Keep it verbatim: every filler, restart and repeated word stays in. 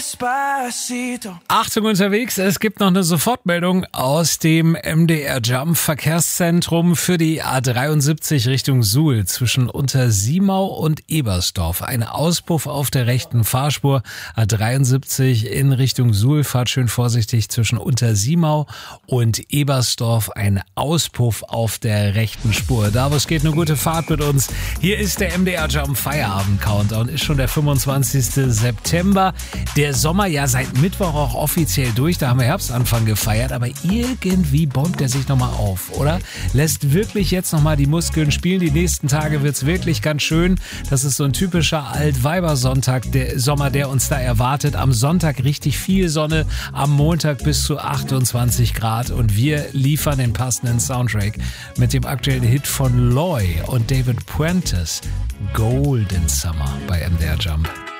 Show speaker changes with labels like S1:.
S1: Achtung unterwegs, es gibt noch eine Sofortmeldung aus dem M D R Jump Verkehrszentrum für die A dreiundsiebzig Richtung Suhl zwischen Untersiemau und Ebersdorf. Ein Auspuff auf der rechten Fahrspur. A dreiundsiebzig in Richtung Suhl, fahrt schön vorsichtig zwischen Untersiemau und Ebersdorf. Ein Auspuff auf der rechten Spur. Davos geht eine gute Fahrt mit uns. Hier ist der M D R Jump Feierabend Countdown. Ist schon der fünfundzwanzigsten September. Der Sommer ja seit Mittwoch auch offiziell durch, da haben wir Herbstanfang gefeiert, aber irgendwie bäumt er sich nochmal auf, oder? Lässt wirklich jetzt nochmal die Muskeln spielen, die nächsten Tage wird's wirklich ganz schön. Das ist so ein typischer Altweibersonntag, der Sommer, der uns da erwartet. Am Sonntag richtig viel Sonne, am Montag bis zu achtundzwanzig Grad und wir liefern den passenden Soundtrack mit dem aktuellen Hit von Loy und David Puentes, Golden Summer bei M D R Jump.